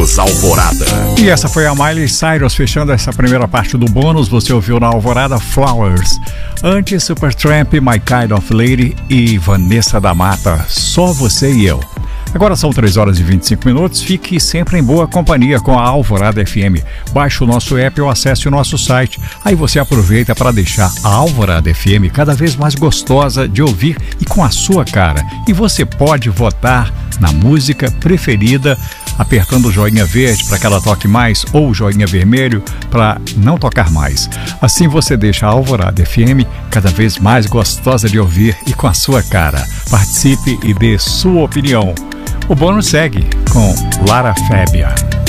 Bônus Alvorada. E essa foi a Miley Cyrus fechando essa primeira parte do bônus. Você ouviu na Alvorada Flowers. Antes, Supertramp, My Kind of Lady e Vanessa da Mata, Só Você e Eu. Agora são 3 horas e 25 minutos. Fique sempre em boa companhia com a Alvorada FM. Baixe o nosso app ou acesse o nosso site. Aí você aproveita para deixar a Alvorada FM cada vez mais gostosa de ouvir e com a sua cara. E você pode votar na música preferida apertando o joinha verde para que ela toque mais ou o joinha vermelho para não tocar mais. Assim você deixa a Alvorada FM cada vez mais gostosa de ouvir e com a sua cara. Participe e dê sua opinião. O bônus segue com Lara Fébia.